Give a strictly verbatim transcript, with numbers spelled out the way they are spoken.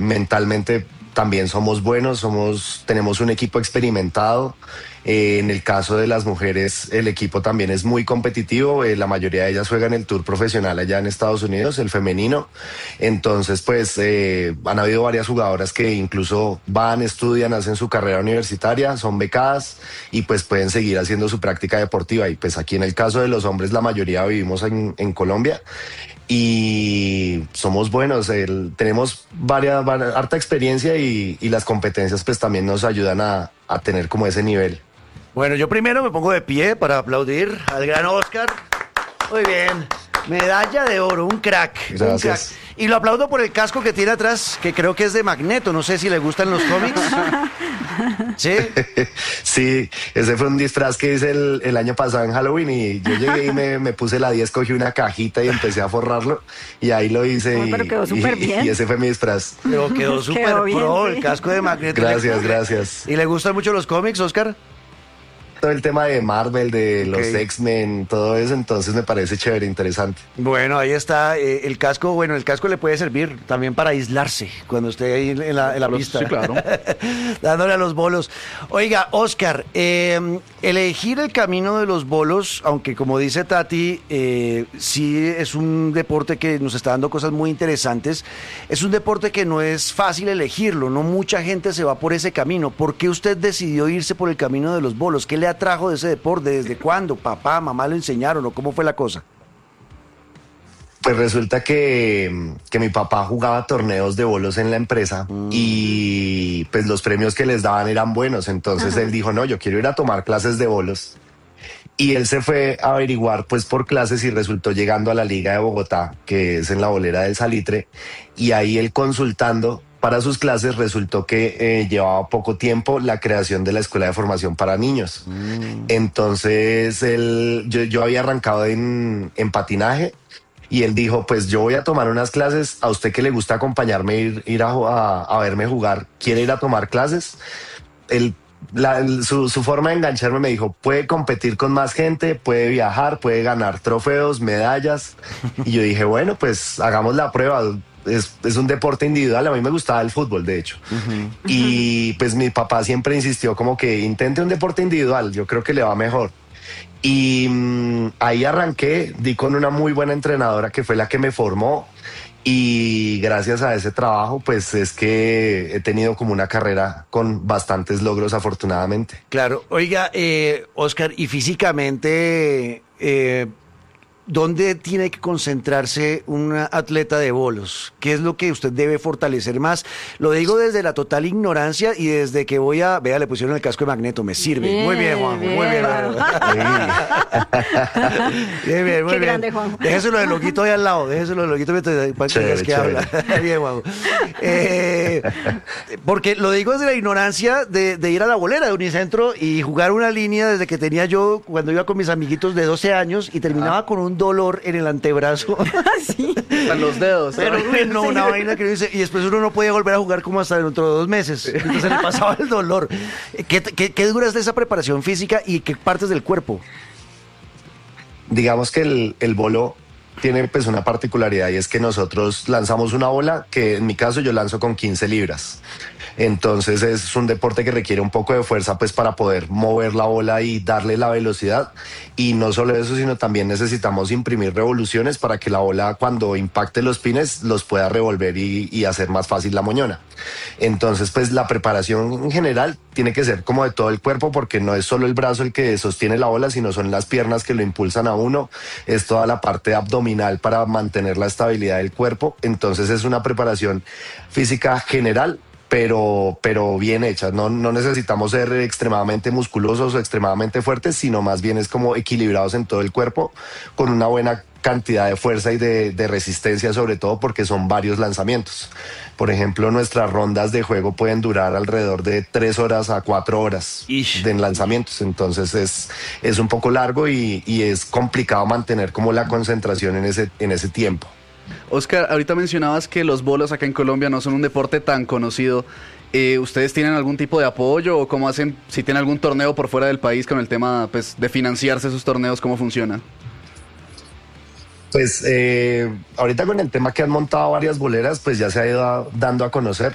mentalmente también somos buenos, somos, tenemos un equipo experimentado. Eh, en el caso de las mujeres, el equipo también es muy competitivo. Eh, la mayoría de ellas juegan el tour profesional allá en Estados Unidos, el femenino. Entonces, pues, eh, han habido varias jugadoras que incluso van, estudian, hacen su carrera universitaria, son becadas y pues pueden seguir haciendo su práctica deportiva. Y pues aquí en el caso de los hombres, la mayoría vivimos en, en Colombia. Y somos buenos, el, tenemos varias, varias, harta experiencia y, y las competencias pues también nos ayudan a, a tener como ese nivel. Bueno, yo primero me pongo de pie para aplaudir al gran Oscar. Muy bien, medalla de oro, un crack. Gracias. Un crack. Y lo aplaudo por el casco que tiene atrás, que creo que es de Magneto, no sé si le gustan los cómics. ¿Sí? Sí, ese fue un disfraz que hice el, el año pasado en Halloween y yo llegué y me, me puse la diez, cogí una cajita y empecé a forrarlo y ahí lo hice. Oh, y, pero quedó súper bien. Y ese fue mi disfraz. Pero quedó súper pro, bien, sí. El casco de Magneto. Gracias, gracias. ¿Y le gustan mucho los cómics, Oscar? Todo el tema de Marvel, de Ok. los X-Men, todo eso, entonces me parece chévere, interesante. Bueno, ahí está eh, el casco. Bueno, el casco le puede servir también para aislarse cuando esté ahí en la, en la Los- pista. sí, claro. Dándole a los bolos. Oiga, Oscar, eh, elegir el camino de los bolos, aunque como dice Tati, eh, sí es un deporte que nos está dando cosas muy interesantes, es un deporte que no es fácil elegirlo, no mucha gente se va por ese camino. ¿Por qué usted decidió irse por el camino de los bolos? ¿Qué le atrajo de ese deporte? ¿Desde cuándo? ¿Papá, mamá lo enseñaron o cómo fue la cosa? Pues resulta que, que mi papá jugaba torneos de bolos en la empresa mm. y pues los premios que les daban eran buenos. Entonces Ajá. él dijo, no, yo quiero ir a tomar clases de bolos. Y él se fue a averiguar pues por clases y resultó llegando a la Liga de Bogotá, que es en la bolera del Salitre. Y ahí él consultando para sus clases resultó que eh, llevaba poco tiempo la creación de la Escuela de Formación para Niños. Mm. Entonces él, yo, yo había arrancado en, en patinaje. Y él dijo, pues yo voy a tomar unas clases, a usted que le gusta acompañarme, ir, ir a, a, a verme jugar, ¿quiere ir a tomar clases? Él, la, el, su, su forma de engancharme me dijo, puede competir con más gente, puede viajar, puede ganar trofeos, medallas. Y yo dije, bueno, pues hagamos la prueba. Es, es un deporte individual, a mí me gustaba el fútbol, de hecho. Uh-huh. Y pues mi papá siempre insistió como que intente un deporte individual, yo creo que le va mejor. Y mmm, ahí arranqué, di con una muy buena entrenadora que fue la que me formó y gracias a ese trabajo pues es que he tenido como una carrera con bastantes logros afortunadamente. Claro, oiga, eh, Oscar, y físicamente, eh, ¿dónde tiene que concentrarse un atleta de bolos? ¿Qué es lo que usted debe fortalecer más? Lo digo desde la total ignorancia y desde que voy a... Vea, le pusieron el casco de Magneto, me sirve. Bien, muy bien, Juanjo, bien, muy bien. Bien, bien, muy Qué bien. grande, Juanjo. Déjeselo del loguito ahí al lado, déjeselo del loguito mientras para que digas que habla. Bien, Juanjo. Eh, porque lo digo desde la ignorancia de, de ir a la bolera de Unicentro y jugar una línea desde que tenía yo, cuando iba con mis amiguitos de doce años y terminaba ah. con un dolor en el antebrazo. Sí. En los dedos. Pero no, una vaina que dice, y después uno no podía volver a jugar como hasta dentro de dos meses. Entonces le pasaba el dolor. ¿Qué, qué, qué dura es de esa preparación física y qué partes del cuerpo? Digamos que el, el bolo tiene pues una particularidad y es que nosotros lanzamos una bola que en mi caso yo lanzo con quince libras. Entonces es un deporte que requiere un poco de fuerza pues para poder mover la bola y darle la velocidad. Y no solo eso, sino también necesitamos imprimir revoluciones para que la bola cuando impacte los pines los pueda revolver y, y hacer más fácil la moñona. Entonces pues la preparación en general tiene que ser como de todo el cuerpo porque no es solo el brazo el que sostiene la bola, sino son las piernas que lo impulsan a uno, es toda la parte abdominal para mantener la estabilidad del cuerpo. Entonces es una preparación física general, pero, pero bien hecha. No, no necesitamos ser extremadamente musculosos o extremadamente fuertes, sino más bien es como equilibrados en todo el cuerpo, con una buena cantidad de fuerza y de, de resistencia, sobre todo porque son varios lanzamientos. Por ejemplo, nuestras rondas de juego pueden durar alrededor de tres horas a cuatro horas Ish. de lanzamientos. Entonces es, es un poco largo y, y es complicado mantener como la concentración en ese, en ese tiempo. Oscar, ahorita mencionabas que los bolos acá en Colombia no son un deporte tan conocido. Eh, ¿Ustedes tienen algún tipo de apoyo o cómo hacen, si tienen algún torneo por fuera del país con el tema pues, de financiarse esos torneos, cómo funciona? Pues eh, ahorita con el tema que han montado varias boleras, pues ya se ha ido a, dando a conocer.